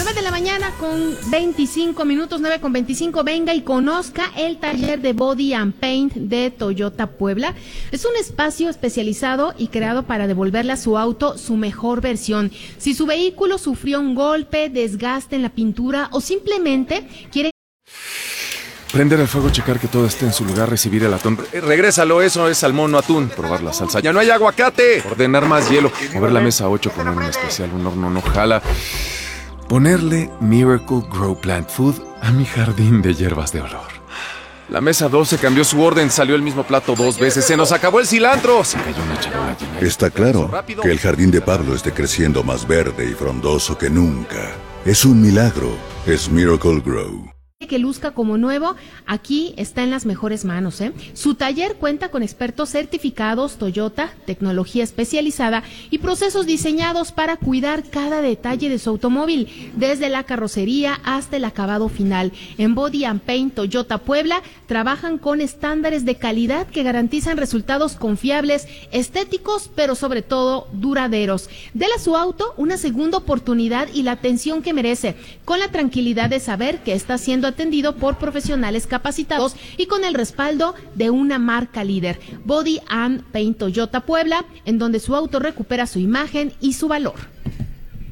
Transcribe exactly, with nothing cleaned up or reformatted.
nueve de la mañana con veinticinco minutos, nueve con veinticinco, venga y conozca el taller de Body and Paint de Toyota Puebla. Es un espacio especializado y creado para devolverle a su auto su mejor versión. Si su vehículo sufrió un golpe, desgaste en la pintura o simplemente quiere prender el fuego, checar que todo esté en su lugar, recibir el atún. Eh, regrésalo, eso es salmón, no atún. Probar la salsa. ¡Ya no hay aguacate! Ordenar más hielo. Mover la mesa ocho, poner un especial, un horno no jala. Ponerle Miracle Grow Plant Food a mi jardín de hierbas de olor. La mesa doce cambió su orden, salió el mismo plato dos veces. ¡Se nos acabó el cilantro! Se cayó una charola llena. Está claro que el jardín de Pablo esté creciendo más verde y frondoso que nunca. Es un milagro. Es Miracle Grow. Que luzca como nuevo, aquí está en las mejores manos, ¿eh? Su taller cuenta con expertos certificados Toyota, tecnología especializada y procesos diseñados para cuidar cada detalle de su automóvil, desde la carrocería hasta el acabado final. En Body and Paint Toyota Puebla trabajan con estándares de calidad que garantizan resultados confiables, estéticos, pero sobre todo duraderos. Dele a su auto una segunda oportunidad y la atención que merece, con la tranquilidad de saber que está siendo atendido por profesionales capacitados y con el respaldo de una marca líder. Body and Paint Toyota Puebla, en donde su auto recupera su imagen y su valor.